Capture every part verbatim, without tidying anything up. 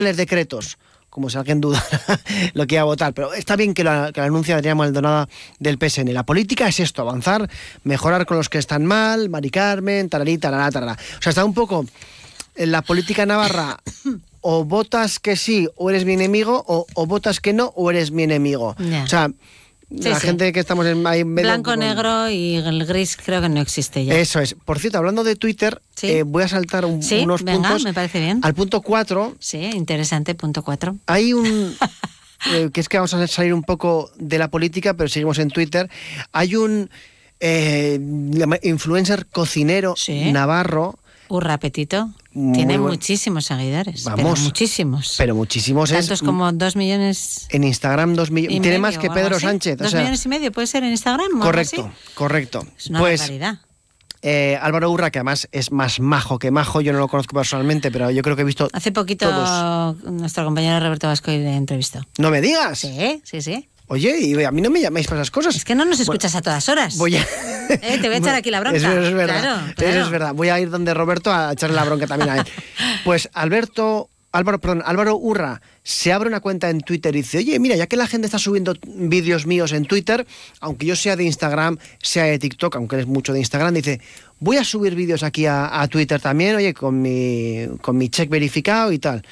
decretos, como si alguien dudara lo que iba a votar, pero está bien que lo, que lo anuncie Adrián Maldonado del P S N. La política es esto, avanzar, mejorar con los que están mal, Mari Carmen, tararí, tarará, tarará. O sea, está un poco en la política navarra, o votas que sí o eres mi enemigo, o, o votas que no o eres mi enemigo. Ya. O sea, Sí, la sí. gente que estamos en ahí en medio, Blanco, con... negro y el gris creo que no existe ya. Eso es. Por cierto, hablando de Twitter, Sí. eh, voy a saltar un, Sí, unos venga, puntos. me parece bien. Al punto cuatro, Sí, interesante, punto cuatro. hay un... eh, que es que vamos a salir un poco de la política, pero seguimos en Twitter. Hay un eh, influencer cocinero Sí. navarro. Urra Petito. Muy Tiene buen- muchísimos seguidores. Vamos. Pero muchísimos. Pero muchísimos es... Tantos como dos millones En Instagram dos millones. y Tiene medio más que o algo Pedro así. Sánchez. o Dos sea, millones y medio puede ser en Instagram. o algo correcto, así. correcto. Es una Pues barbaridad. eh, Álvaro Urra, que además es más majo que majo, yo no lo conozco personalmente, pero yo creo que he visto... Hace poquito todos. nuestro compañero Roberto Vascoy le entrevistó. ¡No me digas! Sí, sí, sí. Oye, y a mí no me llamáis para esas cosas. Es que no nos escuchas a todas horas. Voy a... Eh, te voy a echar aquí la bronca. Eso es verdad. Claro, claro. Eso es verdad. Voy a ir donde Roberto a echarle la bronca también a él. Pues Alberto, Álvaro, perdón, Álvaro Urra se abre una cuenta en Twitter y dice, oye, mira, ya que la gente está subiendo vídeos míos en Twitter, aunque yo sea de Instagram, sea de TikTok, aunque eres mucho de Instagram, dice, voy a subir vídeos aquí a, a Twitter también, oye, con mi, con mi check verificado y tal.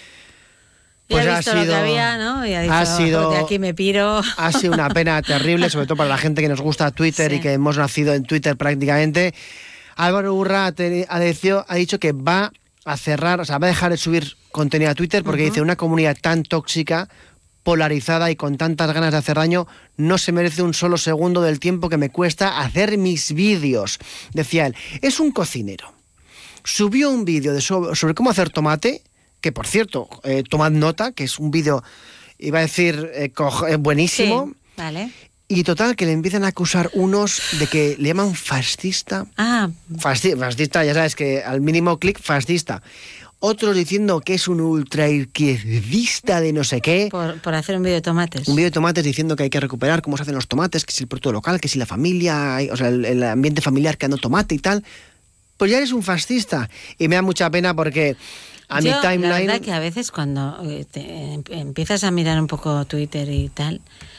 Y Pues ha ha visto lo que sido- había, ¿no? Y ha dicho, ha sido- de aquí me piro. Ha sido una pena terrible, sobre todo para la gente que nos gusta Twitter Sí. y que hemos nacido en Twitter prácticamente. Álvaro Urra ha, te- ha dicho, ha dicho que va a cerrar, o sea, va a dejar de subir contenido a Twitter porque Ujú. dice, una comunidad tan tóxica, polarizada y con tantas ganas de hacer daño, no se merece un solo segundo del tiempo que me cuesta hacer mis vídeos. Decía él, es un cocinero. Subió un vídeo de sobre, sobre cómo hacer tomate, que por cierto, eh, tomad nota, que es un vídeo, iba a decir, eh, co- eh, buenísimo. Sí, vale. Y total, que le empiezan a acusar unos de que le llaman fascista. Ah, Fasti- fascista, ya sabes que al mínimo clic, fascista. Otros diciendo que es un ultraizquierdista de no sé qué. por, por hacer un vídeo de tomates. Un vídeo de tomates diciendo que hay que recuperar cómo se hacen los tomates, que si el producto local, que si la familia, o sea, el, el ambiente familiar creando tomate y tal. Pues ya eres un fascista. Y me da mucha pena porque a Yo, mi timeline... La verdad que a veces cuando eh, te, em- empiezas a mirar un poco Twitter y tal,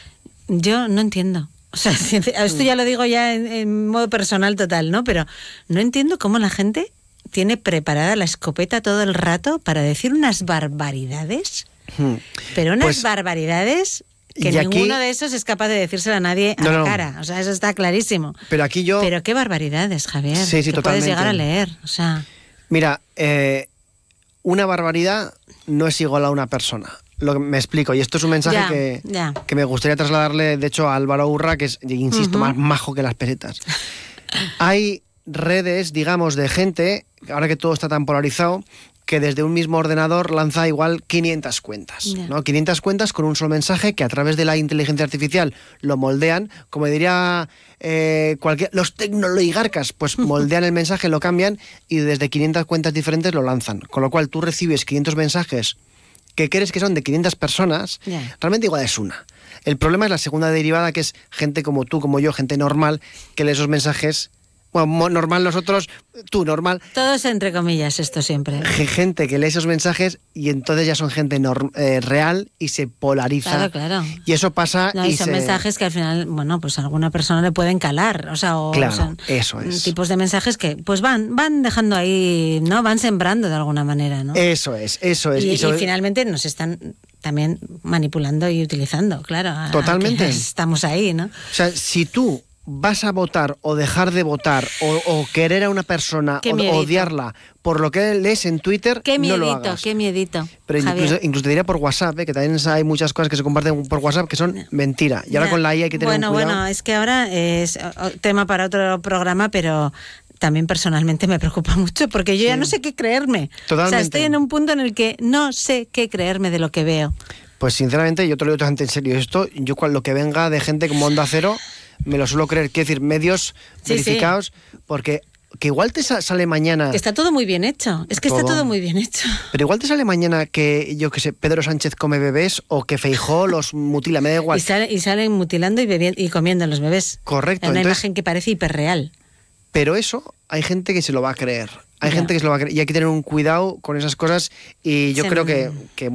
yo no entiendo. O sea, esto ya lo digo ya en, en modo personal total, ¿no? Pero no entiendo cómo la gente tiene preparada la escopeta todo el rato para decir unas barbaridades, Hmm. pero unas Pues- barbaridades que y aquí- ninguno de esos es capaz de decírselo a nadie a No, la no. cara. O sea, eso está clarísimo. Pero aquí yo... Pero qué barbaridades, Javier. Sí, sí, que puedes totalmente. llegar a leer. O sea, Mira, eh, una barbaridad no es igual a una persona. Lo que me explico, y esto es un mensaje Ya, que, ya. que me gustaría trasladarle, de hecho, a Álvaro Urra, que es, insisto, Ujú. más majo que las pesetas. Hay redes, digamos, de gente, ahora que todo está tan polarizado, que desde un mismo ordenador lanza igual quinientas cuentas, Ya. ¿no? quinientas cuentas con un solo mensaje que a través de la inteligencia artificial lo moldean, como diría eh, cualquier, los tecnoloigarcas, pues moldean el mensaje, lo cambian y desde quinientas cuentas diferentes lo lanzan. Con lo cual tú recibes quinientos mensajes que crees que son de quinientas personas, Ya. realmente igual es una. El problema es la segunda derivada, que es gente como tú, como yo, gente normal, que lee esos mensajes. Bueno, mo- normal nosotros, tú normal, todos entre comillas esto siempre. G- gente que lee esos mensajes y entonces ya son gente nor- eh, real y se polariza. Claro, claro. Y eso pasa No, y y son se... mensajes que al final, bueno, pues a alguna persona le pueden calar, o sea, o Claro, son eso es. tipos de mensajes que pues van van dejando ahí, ¿no? Van sembrando de alguna manera, ¿no? Eso es, eso es. y, Y sobre- y finalmente nos están también manipulando y utilizando, claro. a- a Totalmente. que estamos ahí, ¿no? O sea, si tú vas a votar o dejar de votar o, o querer a una persona Qué o miedito. odiarla por lo que lees en Twitter, Qué no lo miedito, hagas. qué miedito. Pero Javier. incluso, incluso te diría por WhatsApp, ¿eh? que también hay muchas cosas que se comparten por WhatsApp que son mentira. Y ahora Ya. con la I A hay que tener bueno, un cuidado. Bueno, es que ahora es o- tema para otro programa, pero también personalmente me preocupa mucho porque yo ya no sé qué creerme. Totalmente. O sea, estoy en un punto en el que no sé qué creerme de lo que veo. Pues sinceramente, yo te lo digo bastante en serio esto, yo cuando lo que venga de gente como Onda Cero, me lo suelo creer, quiero decir, medios Sí, verificados, porque que igual te sa- sale mañana... Que está todo muy bien hecho. Es que está Todo. todo muy bien hecho. Pero igual te sale mañana que, yo que sé, Pedro Sánchez come bebés o que Feijóo los mutila, me da igual. Y, sale- y salen mutilando y bebiendo y comiendo a los bebés. Correcto, Es una entonces- imagen que parece hiperreal. Pero eso hay gente que se lo va a creer. Hay Ya. gente que se lo va a creer y hay que tener un cuidado con esas cosas y yo Se creo me- que, que